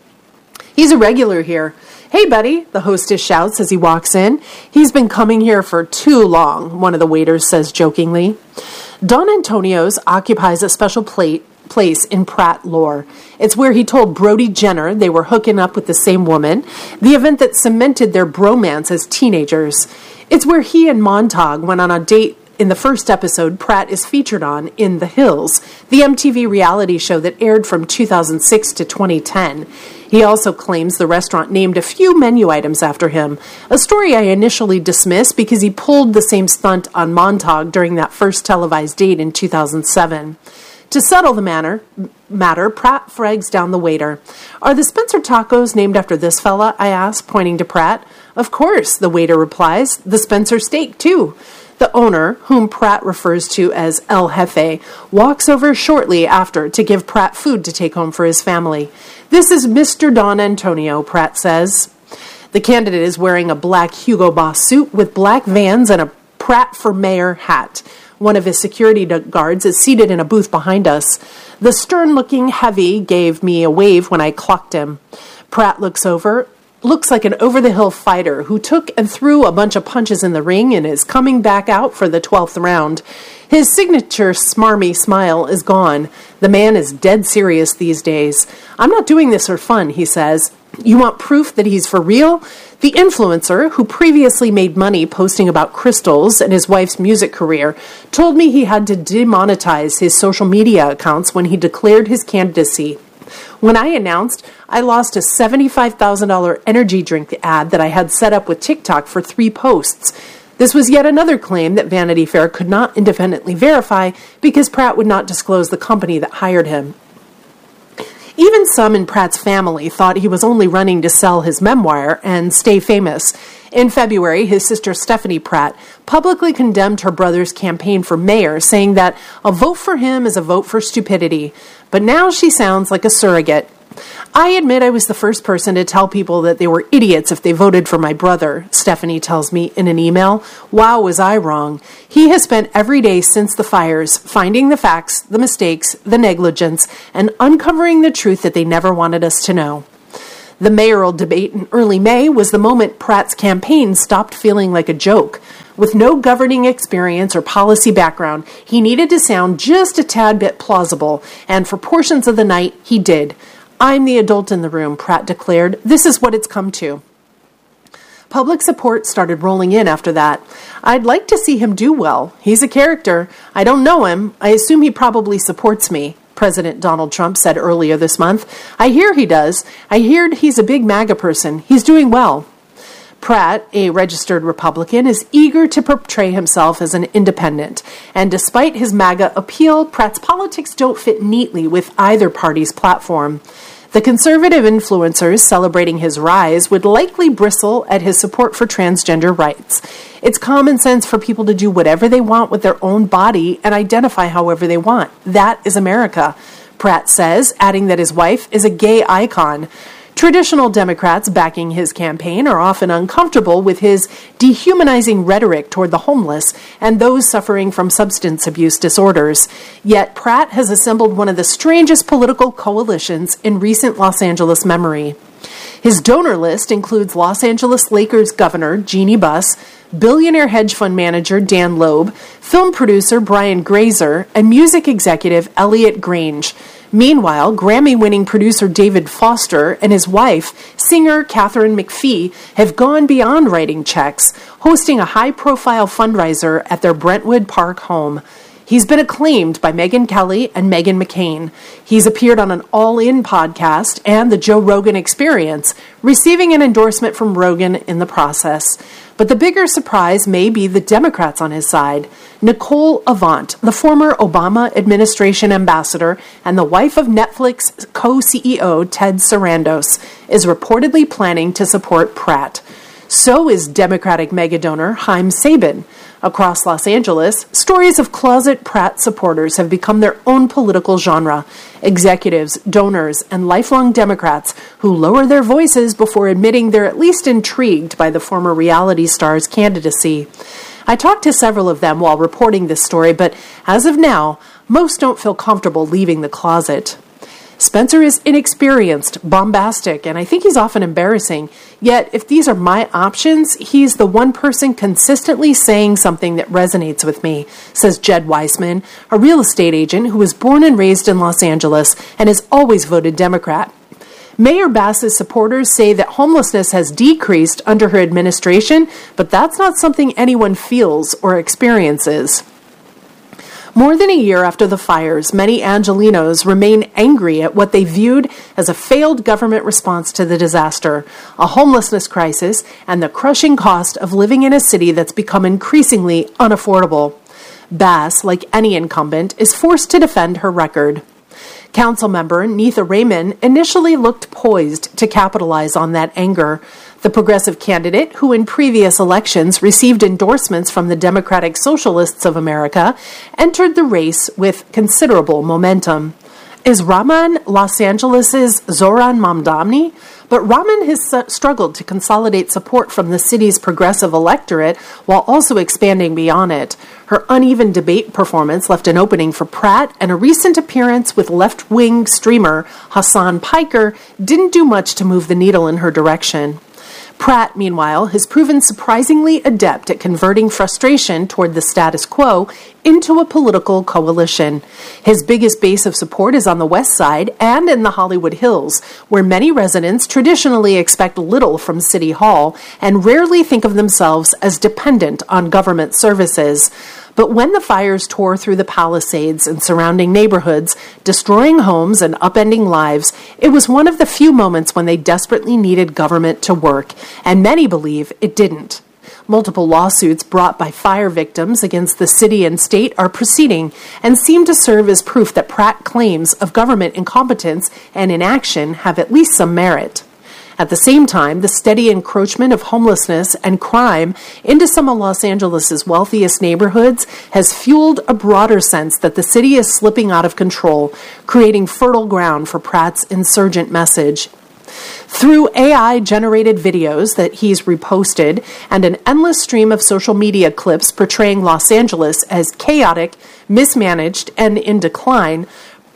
He's a regular here. Hey, buddy, the hostess shouts as he walks in. He's been coming here for too long, one of the waiters says jokingly. Don Antonio's occupies a special plate, place in Pratt lore. It's where he told Brody Jenner they were hooking up with the same woman, the event that cemented their bromance as teenagers. It's where he and Montag went on a date in the first episode Pratt is featured on, In the Hills, the M T V reality show that aired from two thousand six to twenty ten. He also claims the restaurant named a few menu items after him, a story I initially dismissed because he pulled the same stunt on Montag during that first televised date in two thousand seven. To settle the matter, matter, Pratt frags down the waiter. Are the Spencer tacos named after this fella? I ask, pointing to Pratt. Of course, the waiter replies. The Spencer steak, too. The owner, whom Pratt refers to as El Jefe, walks over shortly after to give Pratt food to take home for his family. This is Mister Don Antonio, Pratt says. The candidate is wearing a black Hugo Boss suit with black Vans and a Pratt for Mayor hat. One of his security guards is seated in a booth behind us. The stern-looking heavy gave me a wave when I clocked him. Pratt looks over, looks like an over-the-hill fighter who took and threw a bunch of punches in the ring and is coming back out for the twelfth round. His signature smarmy smile is gone. The man is dead serious these days. I'm not doing this for fun, he says. You want proof that he's for real? The influencer, who previously made money posting about crystals and his wife's music career, told me he had to demonetize his social media accounts when he declared his candidacy. When I announced, I lost a seventy-five thousand dollars energy drink ad that I had set up with TikTok for three posts. This was yet another claim that Vanity Fair could not independently verify because Pratt would not disclose the company that hired him. Even some in Pratt's family thought he was only running to sell his memoir and stay famous. In February, his sister Stephanie Pratt publicly condemned her brother's campaign for mayor, saying that a vote for him is a vote for stupidity. But now she sounds like a surrogate. I admit I was the first person to tell people that they were idiots if they voted for my brother, Stephanie tells me in an email. Wow, was I wrong. He has spent every day since the fires finding the facts, the mistakes, the negligence, and uncovering the truth that they never wanted us to know. The mayoral debate in early May was the moment Pratt's campaign stopped feeling like a joke. With no governing experience or policy background, he needed to sound just a tad bit plausible, and for portions of the night, he did. I'm the adult in the room, Pratt declared. This is what it's come to. Public support started rolling in after that. I'd like to see him do well. He's a character. I don't know him. I assume he probably supports me, President Donald Trump said earlier this month. I hear he does. I hear he's a big MAGA person. He's doing well. Pratt, a registered Republican, is eager to portray himself as an independent. And despite his MAGA appeal, Pratt's politics don't fit neatly with either party's platform. The conservative influencers celebrating his rise would likely bristle at his support for transgender rights. It's common sense for people to do whatever they want with their own body and identify however they want. That is America, Pratt says, adding that his wife is a gay icon. Traditional Democrats backing his campaign are often uncomfortable with his dehumanizing rhetoric toward the homeless and those suffering from substance abuse disorders. Yet Pratt has assembled one of the strangest political coalitions in recent Los Angeles memory. His donor list includes Los Angeles Lakers governor Jeannie Buss, billionaire hedge fund manager Dan Loeb, film producer Brian Grazer, and music executive Elliot Grange. Meanwhile, Grammy-winning producer David Foster and his wife, singer Katharine McPhee, have gone beyond writing checks, hosting a high-profile fundraiser at their Brentwood Park home. He's been acclaimed by Megyn Kelly and Meghan McCain. He's appeared on an All In podcast and the Joe Rogan Experience, receiving an endorsement from Rogan in the process. But the bigger surprise may be the Democrats on his side. Nicole Avant, the former Obama administration ambassador and the wife of Netflix co-C E O Ted Sarandos, is reportedly planning to support Pratt. So is Democratic megadonor Haim Sabin. Across Los Angeles, stories of closet Pratt supporters have become their own political genre. Executives, donors, and lifelong Democrats who lower their voices before admitting they're at least intrigued by the former reality star's candidacy. I talked to several of them while reporting this story, but as of now, most don't feel comfortable leaving the closet. Spencer is inexperienced, bombastic, and I think he's often embarrassing. Yet, if these are my options, he's the one person consistently saying something that resonates with me, says Jed Weissman, a real estate agent who was born and raised in Los Angeles and has always voted Democrat. Mayor Bass's supporters say that homelessness has decreased under her administration, but that's not something anyone feels or experiences. More than a year after the fires, many Angelenos remain angry at what they viewed as a failed government response to the disaster, a homelessness crisis, and the crushing cost of living in a city that's become increasingly unaffordable. Bass, like any incumbent, is forced to defend her record. Councilmember Neetha Raymond initially looked poised to capitalize on that anger. The progressive candidate, who in previous elections received endorsements from the Democratic Socialists of America, entered the race with considerable momentum. Is Rahman Los Angeles' Zoran Mamdani? But Rahman has su- struggled to consolidate support from the city's progressive electorate while also expanding beyond it. Her uneven debate performance left an opening for Pratt, and a recent appearance with left-wing streamer Hassan Piker didn't do much to move the needle in her direction. Pratt, meanwhile, has proven surprisingly adept at converting frustration toward the status quo into a political coalition. His biggest base of support is on the West Side and in the Hollywood Hills, where many residents traditionally expect little from City Hall and rarely think of themselves as dependent on government services. But when the fires tore through the Palisades and surrounding neighborhoods, destroying homes and upending lives, it was one of the few moments when they desperately needed government to work, and many believe it didn't. Multiple lawsuits brought by fire victims against the city and state are proceeding and seem to serve as proof that Pratt claims of government incompetence and inaction have at least some merit. At the same time, the steady encroachment of homelessness and crime into some of Los Angeles' wealthiest neighborhoods has fueled a broader sense that the city is slipping out of control, creating fertile ground for Pratt's insurgent message. Through A I-generated videos that he's reposted and an endless stream of social media clips portraying Los Angeles as chaotic, mismanaged, and in decline,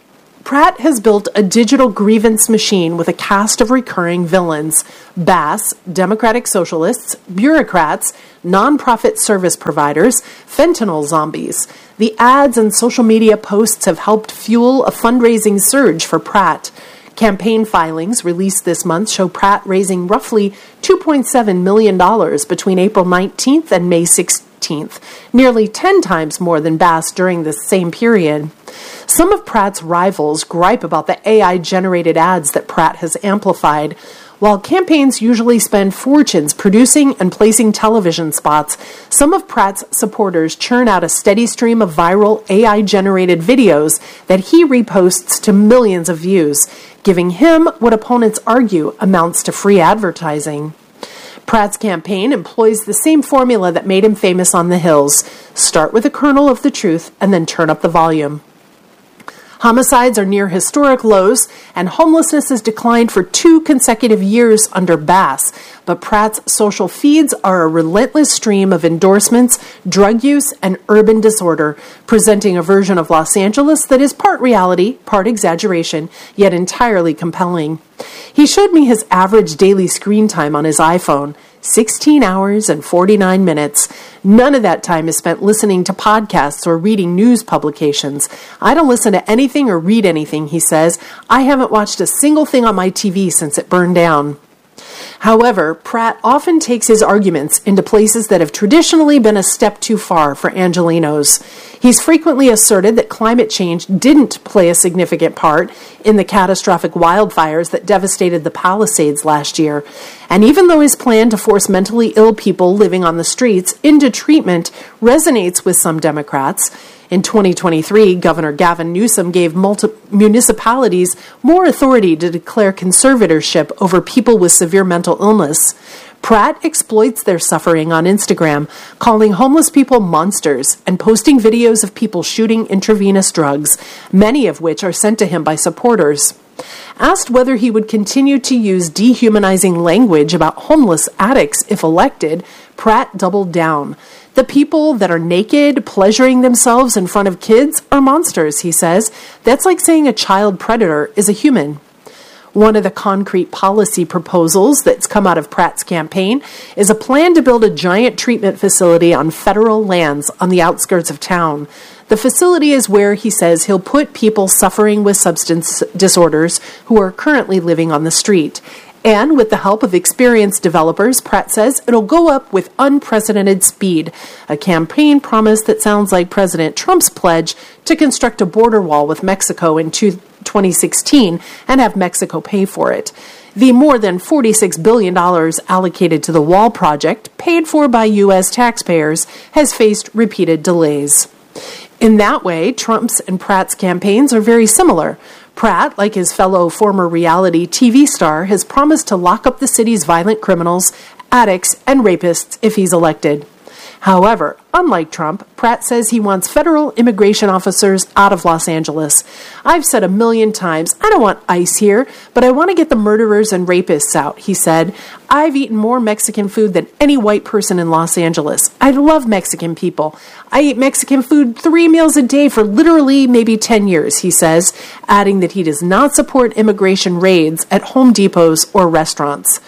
Pratt has built a digital grievance machine with a cast of recurring villains: Bass, Democratic Socialists, bureaucrats, nonprofit service providers, fentanyl zombies. The ads and social media posts have helped fuel a fundraising surge for Pratt. Campaign filings released this month show Pratt raising roughly two point seven million dollars between April nineteenth and May sixteenth, nearly ten times more than Bass during the same period. Some of Pratt's rivals gripe about the A I-generated ads that Pratt has amplified. While campaigns usually spend fortunes producing and placing television spots, some of Pratt's supporters churn out a steady stream of viral A I-generated videos that he reposts to millions of views, giving him what opponents argue amounts to free advertising. Pratt's campaign employs the same formula that made him famous on the Hills: start with a kernel of the truth and then turn up the volume. Homicides are near historic lows, and homelessness has declined for two consecutive years under Bass. But Pratt's social feeds are a relentless stream of endorsements, drug use, and urban disorder, presenting a version of Los Angeles that is part reality, part exaggeration, yet entirely compelling. He showed me his average daily screen time on his iPhone: sixteen hours and forty-nine minutes. None of that time is spent listening to podcasts or reading news publications. I don't listen to anything or read anything, he says. I haven't watched a single thing on my T V since it burned down. However, Pratt often takes his arguments into places that have traditionally been a step too far for Angelenos. He's frequently asserted that climate change didn't play a significant part in the catastrophic wildfires that devastated the Palisades last year. And even though his plan to force mentally ill people living on the streets into treatment resonates with some Democrats, in twenty twenty-three, Governor Gavin Newsom gave multi- municipalities more authority to declare conservatorship over people with severe mental illness. Pratt exploits their suffering on Instagram, calling homeless people monsters and posting videos of people shooting intravenous drugs, many of which are sent to him by supporters. Asked whether he would continue to use dehumanizing language about homeless addicts if elected, Pratt doubled down. The people that are naked, pleasuring themselves in front of kids, are monsters, he says. That's like saying a child predator is a human. One of the concrete policy proposals that's come out of Pratt's campaign is a plan to build a giant treatment facility on federal lands on the outskirts of town. The facility is where, he says, he'll put people suffering with substance disorders who are currently living on the street. And with the help of experienced developers, Pratt says it'll go up with unprecedented speed, a campaign promise that sounds like President Trump's pledge to construct a border wall with Mexico in twenty sixteen and have Mexico pay for it. The more than forty-six billion dollars allocated to the wall project, paid for by U S taxpayers, has faced repeated delays. In that way, Trump's and Pratt's campaigns are very similar. Pratt, like his fellow former reality T V star, has promised to lock up the city's violent criminals, addicts, and rapists if he's elected. However, unlike Trump, Pratt says he wants federal immigration officers out of Los Angeles. I've said a million times, I don't want ICE here, but I want to get the murderers and rapists out, he said. I've eaten more Mexican food than any white person in Los Angeles. I love Mexican people. I eat Mexican food three meals a day for literally maybe ten years, he says, adding that he does not support immigration raids at Home Depots or restaurants.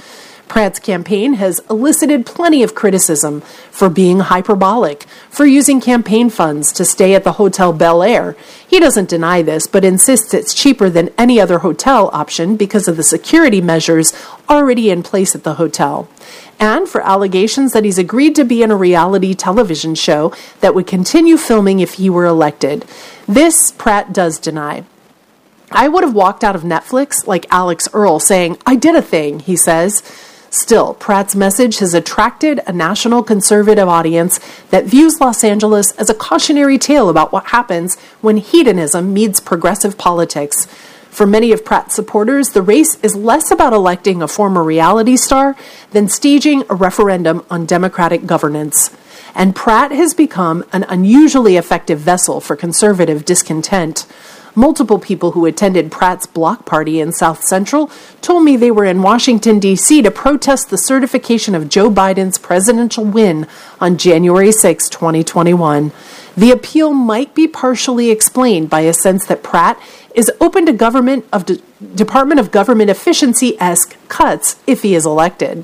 Pratt's campaign has elicited plenty of criticism for being hyperbolic, for using campaign funds to stay at the Hotel Bel Air. He doesn't deny this, but insists it's cheaper than any other hotel option because of the security measures already in place at the hotel. And for allegations that he's agreed to be in a reality television show that would continue filming if he were elected. This Pratt does deny. I would have walked out of Netflix like Alex Earl saying, "I did a thing," he says. Still, Pratt's message has attracted a national conservative audience that views Los Angeles as a cautionary tale about what happens when hedonism meets progressive politics. For many of Pratt's supporters, the race is less about electing a former reality star than staging a referendum on democratic governance. And Pratt has become an unusually effective vessel for conservative discontent. Multiple people who attended Pratt's block party in South Central told me they were in Washington, D C to protest the certification of Joe Biden's presidential win on January sixth, twenty twenty-one. The appeal might be partially explained by a sense that Pratt is open to government of De- Department of Government Efficiency-esque cuts if he is elected.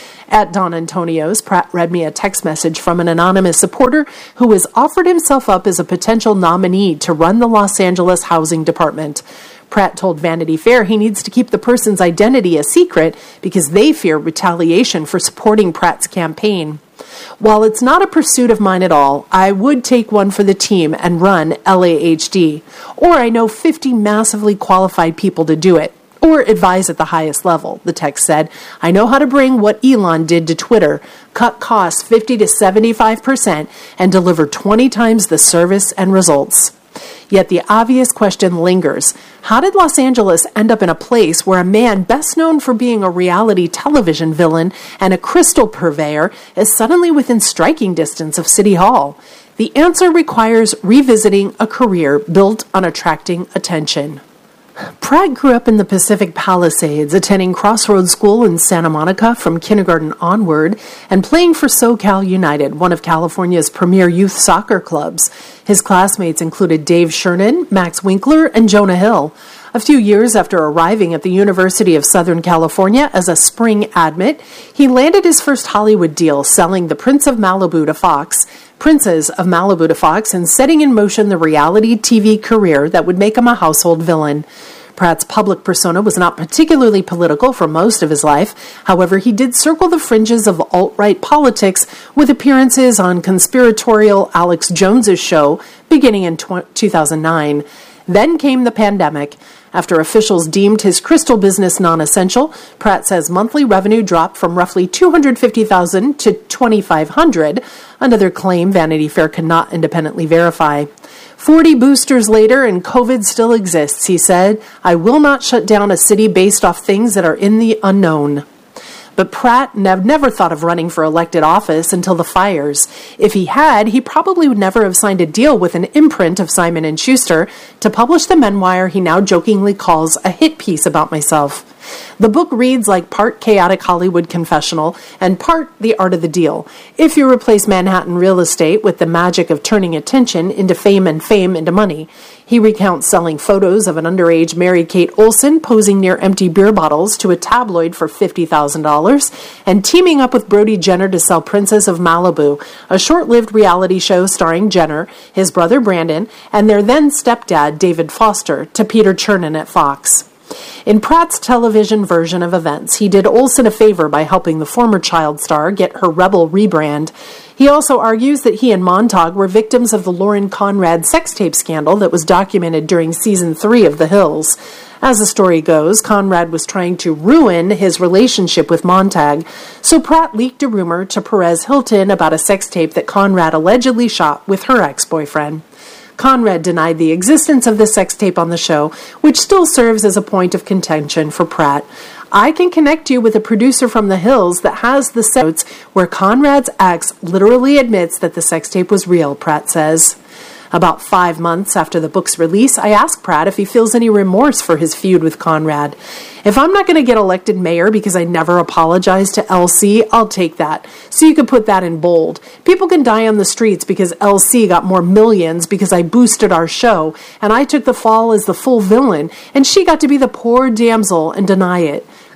At Don Antonio's, Pratt read me a text message from an anonymous supporter who has offered himself up as a potential nominee to run the Los Angeles Housing Department. Pratt told Vanity Fair he needs to keep the person's identity a secret because they fear retaliation for supporting Pratt's campaign. While it's not a pursuit of mine at all, I would take one for the team and run L A H D. Or I know fifty massively qualified people to do it. Or advise at the highest level, the text said. I know how to bring what Elon did to Twitter, cut costs fifty to seventy-five percent, and deliver twenty times the service and results. Yet the obvious question lingers. How did Los Angeles end up in a place where a man best known for being a reality television villain and a crystal purveyor is suddenly within striking distance of City Hall? The answer requires revisiting a career built on attracting attention. Pratt grew up in the Pacific Palisades, attending Crossroads School in Santa Monica from kindergarten onward, and playing for SoCal United, one of California's premier youth soccer clubs. His classmates included Dave Sherman, Max Winkler, and Jonah Hill. A few years after arriving at the University of Southern California as a spring admit, he landed his first Hollywood deal selling The Prince of Malibu to Fox, Princes of Malibu to Fox, and setting in motion the reality T V career that would make him a household villain. Pratt's public persona was not particularly political for most of his life. However, he did circle the fringes of alt-right politics with appearances on conspiratorial Alex Jones's show beginning in two thousand nine. Then came the pandemic. After officials deemed his crystal business non-essential, Pratt says monthly revenue dropped from roughly two hundred fifty thousand dollars to twenty-five hundred dollars, another claim Vanity Fair cannot independently verify. Forty boosters later and COVID still exists, he said. I will not shut down a city based off things that are in the unknown. But Pratt never thought of running for elected office until the fires. If he had, he probably would never have signed a deal with an imprint of Simon and Schuster to publish the memoir he now jokingly calls a hit piece about myself. The book reads like part chaotic Hollywood confessional and part The Art of the Deal. If you replace Manhattan real estate with the magic of turning attention into fame and fame into money. He recounts selling photos of an underage Mary-Kate Olsen posing near empty beer bottles to a tabloid for fifty thousand dollars and teaming up with Brody Jenner to sell Princess of Malibu, a short-lived reality show starring Jenner, his brother Brandon, and their then stepdad David Foster to Peter Chernin at Fox. In Pratt's television version of events, he did Olsen a favor by helping the former child star get her Rebel rebrand. He also argues that he and Montag were victims of the Lauren Conrad sex tape scandal that was documented during season three of The Hills. As the story goes, Conrad was trying to ruin his relationship with Montag, so Pratt leaked a rumor to Perez Hilton about a sex tape that Conrad allegedly shot with her ex-boyfriend. Conrad denied the existence of the sex tape on the show, which still serves as a point of contention for Pratt. I can connect you with a producer from The Hills that has the notes where Conrad's ex literally admits that the sex tape was real, Pratt says. About five months after the book's release, I asked Pratt if he feels any remorse for his feud with Conrad. If I'm not going to get elected mayor because I never apologized to L C, I'll take that. So you could put that in bold. People can die on the streets because L C got more millions because I boosted our show, and I took the fall as the full villain, and she got to be the poor damsel and deny it.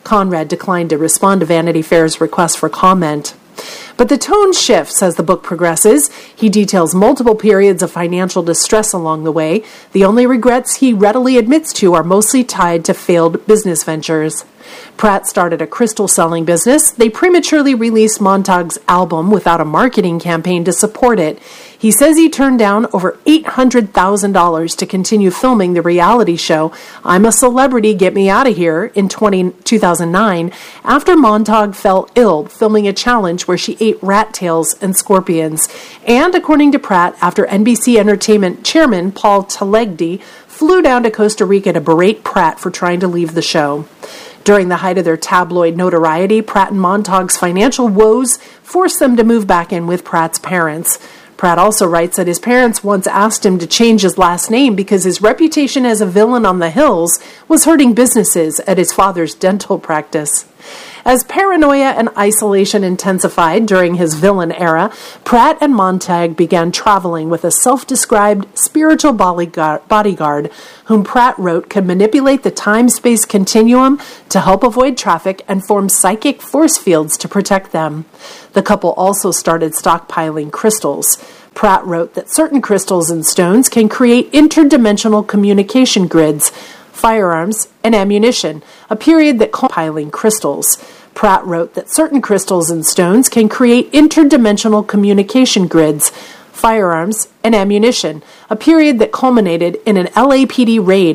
Conrad declined to respond to Vanity Fair's request for comment. But the tone shifts as the book progresses. He details multiple periods of financial distress along the way. The only regrets he readily admits to are mostly tied to failed business ventures. Pratt started a crystal selling business. They prematurely released Montag's album without a marketing campaign to support it. He says he turned down over eight hundred thousand dollars to continue filming the reality show I'm a Celebrity, Get Me Out of Here in two thousand nine after Montag fell ill filming a challenge where she ate rat tails and scorpions. And according to Pratt, after N B C Entertainment chairman Paul Talegdi flew down to Costa Rica to berate Pratt for trying to leave the show. During the height of their tabloid notoriety, Pratt and Montag's financial woes forced them to move back in with Pratt's parents. Pratt also writes that his parents once asked him to change his last name because his reputation as a villain on the hills was hurting businesses at his father's dental practice. As paranoia and isolation intensified during his villain era, Pratt and Montag began traveling with a self-described spiritual bodyguard whom Pratt wrote could manipulate the time-space continuum to help avoid traffic and form psychic force fields to protect them. The couple also started stockpiling crystals. Pratt wrote that certain crystals and stones can create interdimensional communication grids, firearms, and ammunition, a period that compiling crystals. Pratt wrote that certain crystals and stones can create interdimensional communication grids, firearms, and ammunition, a period that culminated in an L A P D raid